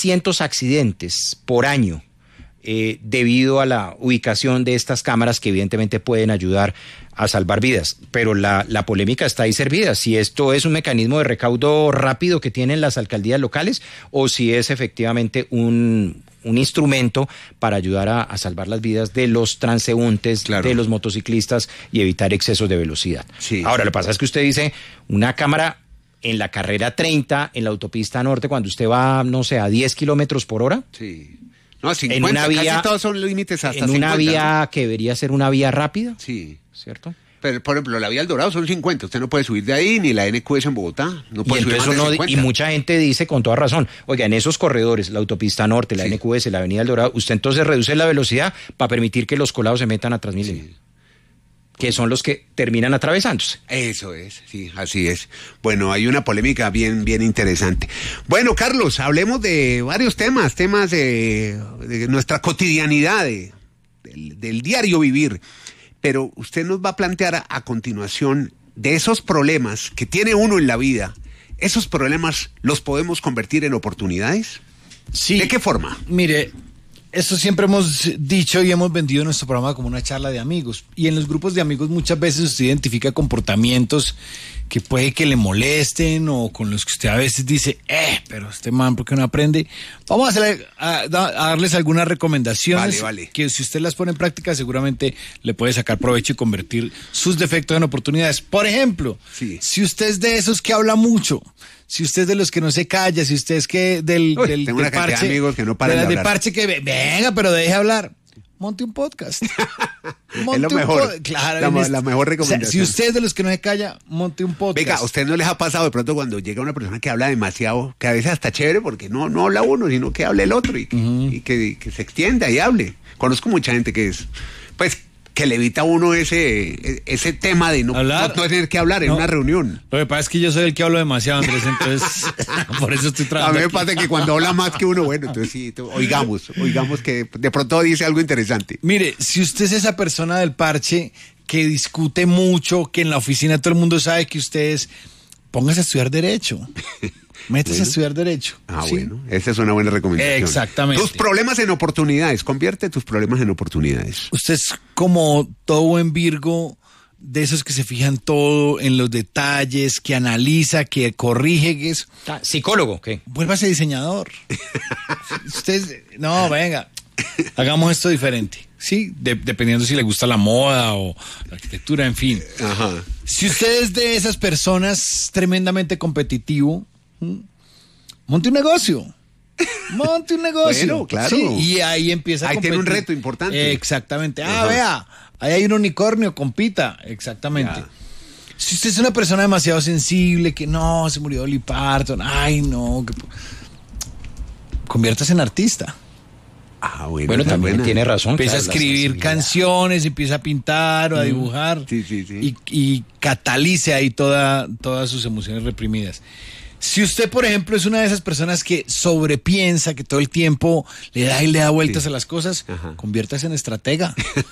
300 accidentes por año debido a la ubicación de estas cámaras que evidentemente pueden ayudar a salvar vidas. Pero la polémica está ahí servida, si esto es un mecanismo de recaudo rápido que tienen las alcaldías locales o si es efectivamente un instrumento para ayudar a salvar las vidas de los transeúntes, claro, de los motociclistas y evitar excesos de velocidad. Sí. Ahora, lo que pasa es que usted dice, una cámara en la carrera 30, en la autopista norte, cuando usted va, no sé, a 10 kilómetros por hora. Sí. No, 50, en una vía, casi todos son límites hasta 50. En una vía, ¿no?, que debería ser una vía rápida. Sí. ¿Cierto? Pero, por ejemplo, la vía El Dorado son 50. Usted no puede subir de ahí, ni la NQS en Bogotá. No puede subir más de 50. Y mucha gente dice con toda razón, oiga, en esos corredores, la autopista norte, la NQS, la avenida El Dorado, usted entonces reduce la velocidad para permitir que los colados se metan a Transmilenio. Sí. Que son los que terminan atravesándose. Eso es, sí, así es. Bueno, hay una polémica bien interesante. Bueno, Carlos, hablemos de varios temas de nuestra cotidianidad, del diario vivir. Pero usted nos va a plantear a continuación de esos problemas que tiene uno en la vida. ¿Esos problemas los podemos convertir en oportunidades? Sí. ¿De qué forma? Mire, esto siempre hemos dicho y hemos vendido nuestro programa como una charla de amigos. Y en los grupos de amigos muchas veces usted identifica comportamientos que puede que le molesten o con los que usted a veces dice, pero este man, ¿por qué no aprende? Vamos a darles algunas recomendaciones que si usted las pone en práctica seguramente le puede sacar provecho y convertir sus defectos en oportunidades. Por ejemplo, si usted es de esos que habla mucho, si usted es de los que no se calla, si usted es que tengo una cantidad de amigos que no paran de hablar. De parche que venga, pero deje hablar. Monte un podcast. Es lo mejor. Claro, la mejor recomendación. O sea, si usted es de los que no se calla, monte un podcast. Venga, ¿a usted no les ha pasado de pronto cuando llega una persona que habla demasiado, que a veces hasta chévere porque no habla uno, sino que hable el otro y que se extienda y hable? Conozco mucha gente que es, pues, que le evita a uno ese tema de no tener que hablar en una reunión. Lo que pasa es que yo soy el que hablo demasiado, Andrés, entonces por eso estoy trabajando. A mí me pasa que cuando habla más que uno, bueno, entonces sí, oigamos que de pronto dice algo interesante. Mire, si usted es esa persona del parche que discute mucho, que en la oficina todo el mundo sabe que usted es, póngase a estudiar Derecho. Métese a estudiar Derecho. ¿Sí? Bueno, esa es una buena recomendación. Exactamente. Tus problemas en oportunidades, convierte tus problemas en oportunidades. Usted es como todo buen Virgo, de esos que se fijan todo en los detalles, que analiza, que corrige, que es... Psicólogo, ¿qué? Vuélvase diseñador. Venga, hagamos esto diferente. Sí, dependiendo si le gusta la moda o la arquitectura, en fin. Ajá. Si usted es de esas personas tremendamente competitivo, monte un negocio. Bueno, claro. Sí, y ahí empieza a competir. Ahí tiene un reto importante. Exactamente. Vea, ahí hay un unicornio, compita. Exactamente. Ya. Si usted es una persona demasiado sensible, que no, se murió Dolly Parton, conviértase en artista. Bueno, también tiene razón. Empieza a escribir canciones, empieza a pintar o a dibujar. Sí. Y catalice ahí todas sus emociones reprimidas. Si usted, por ejemplo, es una de esas personas que sobrepiensa, que todo el tiempo le da vueltas a las cosas, conviértase en estratega.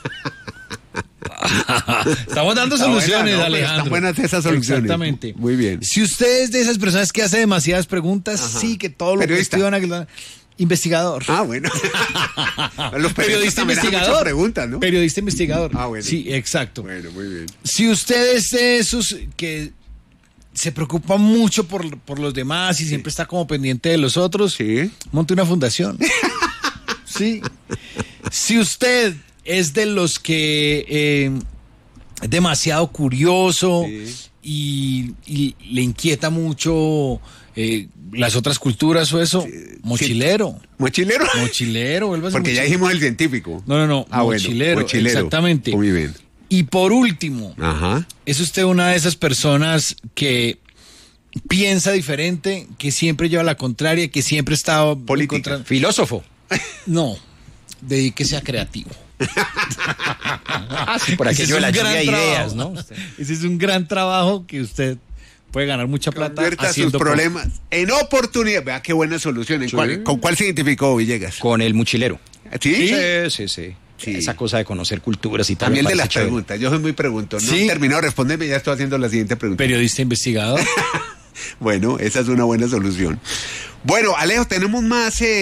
Estamos dando soluciones, Alejandro. Están buenas esas soluciones. Exactamente. Muy bien. Si usted es de esas personas que hace demasiadas preguntas, que todo lo cuestiona, investigador. Bueno. Los periodistas investigador. Preguntas, ¿no? Periodista investigador. Bueno. Sí, exacto. Bueno, muy bien. Si usted es de esos que se preocupa mucho por los demás y siempre está como pendiente de los otros, monte una fundación. Sí. Si usted es de los que es demasiado curioso y le inquieta mucho las otras culturas o eso, mochilero. ¿Mochilero? Porque ya dijimos el científico. No, mochilero, exactamente. Muy bien. Y por último, ¿es usted una de esas personas que piensa diferente, que siempre lleva la contraria, que siempre está... Política. Filósofo. No, dedíquese a creativo. Por aquello de la lluvia de ideas, ¿no? Ese es un gran trabajo que usted puede ganar mucha plata haciendo sus problemas en oportunidad. Vea qué buena solución. ¿Con cuál se identificó Villegas? Con el mochilero. ¿Sí? Sí. Esa cosa de conocer culturas y tal. También de las preguntas. Yo soy muy preguntón. No he terminado de responderme, ya estoy haciendo la siguiente pregunta. Periodista investigador. Bueno, esa es una buena solución. Bueno, Alejo, tenemos más